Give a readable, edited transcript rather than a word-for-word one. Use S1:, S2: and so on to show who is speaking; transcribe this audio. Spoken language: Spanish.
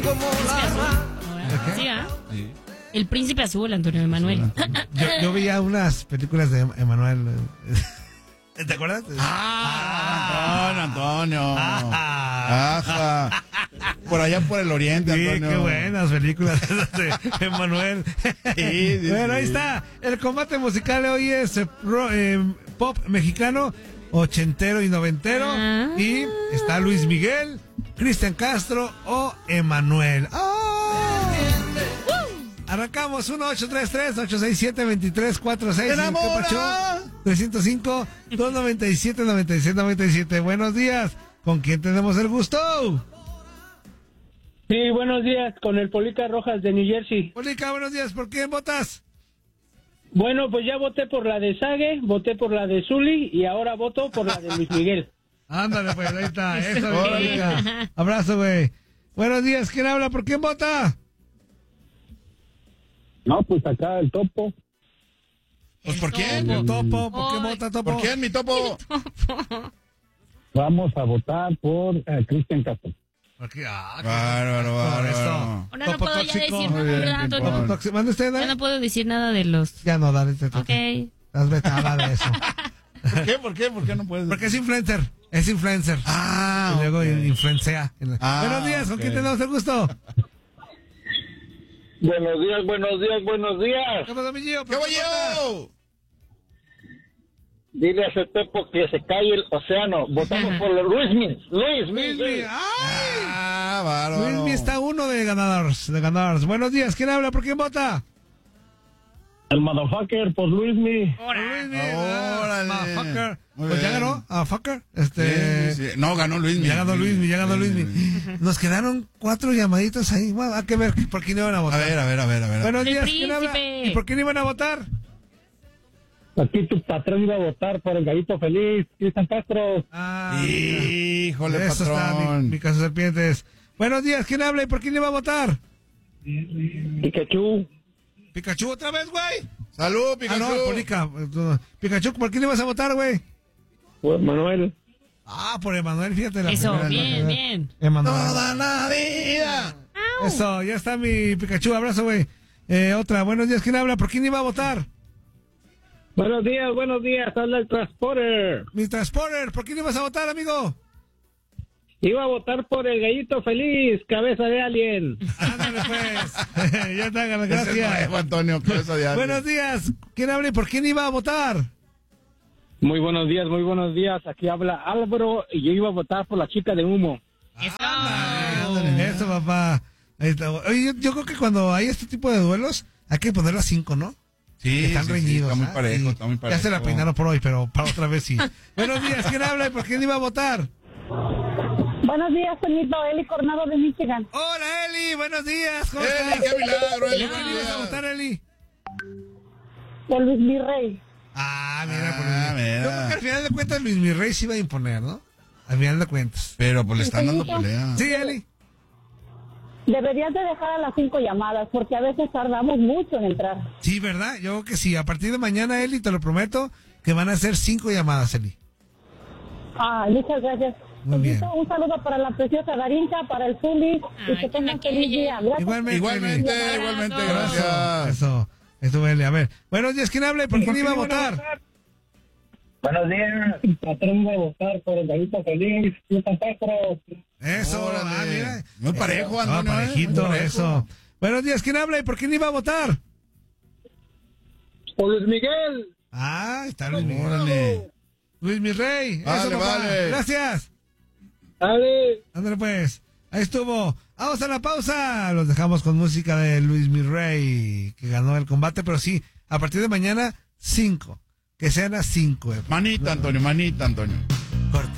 S1: como
S2: Ahora, sí, ¿ah? Sí. El Príncipe Azul, Antonio Emanuel.
S3: Yo veía unas películas de Emanuel. ¿Te acuerdas?
S4: Antonio. Ajá. Por allá por el oriente,
S3: sí,
S4: Antonio.
S3: Qué buenas películas de Emanuel. Sí, bueno, ahí está. El combate musical de hoy es pop mexicano, ochentero y noventero. Y está Luis Miguel, Cristian Castro o Emanuel. Arrancamos 1-833-867-2346.
S4: ¡Enamora!
S3: 305-297-9797. Buenos días. ¿Con quién tenemos el gusto?
S5: Sí, buenos días. Con el Polica Rojas de New Jersey.
S3: Polica, buenos días. ¿Por quién votas?
S5: Bueno, pues ya voté por la de Sage, voté por la de Zuli y ahora voto por la de Luis Miguel.
S3: Ándale, pues, ahí está. Eso, Polica. Abrazo, güey. Buenos días. ¿Quién habla? ¿Por quién vota?
S5: No, pues acá el Topo.
S4: ¿Pues por quién?
S3: El Topo. ¿Por qué vota, Topo?
S4: ¿Por quién, mi Topo?
S5: Vamos a votar por Cristian Castro.
S4: Bárbaro.
S2: Ahora no puedo ya decir nada, Antonio.
S3: ¿Mande usted,
S2: ya no puedo decir nada de los...
S3: Ya no, dale.
S2: Ok.
S3: Estás vetada de eso.
S4: ¿Por qué no puedes?
S3: Porque es influencer. Y luego influencia. Buenos días. ¿Con quién tenemos el gusto?
S5: Buenos días.
S3: ¿Qué pasó, mi Gio?
S4: ¿Qué voy yo?
S5: Dile a ese Topo que se calle el océano. Votamos por Luis Miguel.
S4: Bárbaro.
S3: Luismi está uno de ganadores. Buenos días. ¿Quién habla? ¿Por quién vota?
S5: El motherfucker por Luismi.
S4: Órale.
S3: Motherfucker.
S4: Muy
S3: Pues ya
S4: bien.
S3: ganó. Fucker.
S4: Sí. No, ganó Luismi.
S3: Ya ganó Luismi. Nos quedaron 4 llamaditas ahí. Bueno, hay que ver por quién iban a votar.
S4: A ver.
S3: Buenos
S2: El
S3: días. ¿Quién habla?
S2: príncipe.
S3: ¿Y por quién iban a votar?
S5: Aquí tu patrón iba a votar por el Gallito Feliz, Cristian Castro.
S4: Híjole,
S3: eso
S4: patrón.
S3: está, mi caso serpientes. Buenos días. ¿Quién habla y por quién iba a votar?
S5: Pikachu.
S3: Pikachu otra vez, güey.
S4: Salud, Pikachu.
S3: No, Polica. Pikachu, ¿por quién ibas a votar, güey?
S5: Por Manuel.
S3: Por Emanuel, fíjate.
S2: Eso, bien.
S3: Emanuel.
S4: Toda la vida.
S3: Eso, ya está mi Pikachu. Abrazo, güey. Otra. Buenos días. ¿Quién habla? ¿Por quién iba a votar?
S5: Buenos días. Habla el Transporter.
S3: Mi Transporter. ¿Por quién ibas a votar, amigo?
S5: Iba a votar por el Gallito Feliz, cabeza de alien.
S3: Ándale, pues. Ya está,
S4: Ese es
S3: gracias.
S4: nuevo, Antonio, cabeza de alguien.
S3: Buenos días. ¿Quién habla y por quién iba a votar?
S5: Muy buenos días. Aquí habla Álvaro y yo iba a votar por la chica de humo.
S3: Ándale, eso, papá. Ahí está. Oye, yo creo que cuando hay este tipo de duelos, hay que ponerlo a 5, ¿no?
S4: Sí,
S3: están reñidos.
S4: está muy parejo, está muy parejo.
S3: Ya se la peinaron por hoy, pero para otra vez sí. Buenos días, ¿quién habla y por quién iba a votar?
S6: Buenos días, Toñito. Eli Coronado de Michigan.
S3: Hola, Eli, buenos días. ¿Cómo
S4: Eli,
S3: estás?
S4: qué milagro, Eli.
S3: ¿Por quién ibas a votar, Eli?
S6: Por Luis Mirrey.
S3: Mira,
S4: mira.
S3: Yo creo que al final de cuentas Luis Mirrey sí iba a imponer, ¿no? Al final de cuentas.
S4: Pero pues le están dando pelea.
S3: Sí, Eli.
S6: Deberías de dejar a las 5 llamadas, porque a veces tardamos mucho en entrar.
S3: Sí, ¿verdad? Yo creo que sí. A partir de mañana, Eli, te lo prometo, que van a ser 5 llamadas, Eli.
S6: Muchas gracias.
S3: Muy bien.
S6: Un saludo para la preciosa Darinka, para el Zuli, y que tengan feliz día. Gracias.
S3: Igualmente,
S4: gracias.
S3: Eso, Eli. A ver. Buenos días, ¿quién habla y por quién iba a votar?
S5: Buenos días. El patrón iba a votar por el Gallito Feliz, Cristian Castro.
S3: Eso,
S4: Órale.
S3: mira.
S4: Muy parejo, Antonio.
S3: Parejito,
S4: Muy parejo.
S3: eso. Buenos días, ¿quién habla y por quién iba a votar?
S5: Por Luis Miguel.
S3: Está Luis Miguel.
S4: Órale.
S3: Luis Mirrey.
S4: Vale,
S3: Eso, papá.
S4: vale.
S3: Gracias.
S5: Dale.
S3: Ándale, pues. Ahí estuvo. Vamos a la pausa. Los dejamos con música de Luis Mirrey, que ganó el combate, pero sí, a partir de mañana, 5. Que sean las 5.
S4: Manita, Antonio.
S3: Corte.